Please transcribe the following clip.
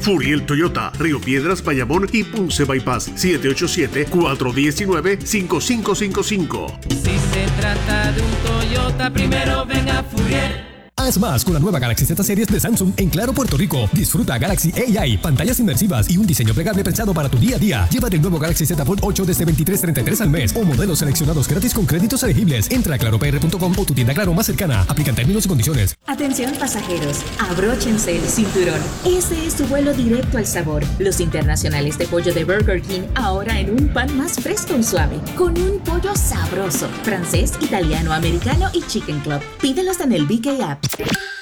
Furiel Toyota, Río Piedras, Bayamón y Ponce Bypass. 787-419-5555. Si se trata de un Toyota, primero ven a Furiel. Haz más con la nueva Galaxy Z Series de Samsung en Claro, Puerto Rico. Disfruta Galaxy AI, pantallas inmersivas y un diseño plegable pensado para tu día a día. Llévate el nuevo Galaxy Z Fold 8 desde $23.33 al mes o modelos seleccionados gratis con créditos elegibles. Entra a claropr.com o tu tienda Claro más cercana. Aplican términos y condiciones. Atención pasajeros, abróchense el cinturón. Ese es tu vuelo directo al sabor. Los internacionales de pollo de Burger King ahora en un pan más fresco y suave, con un pollo sabroso, francés, italiano, americano y Chicken Club. Pídelos en el BK App.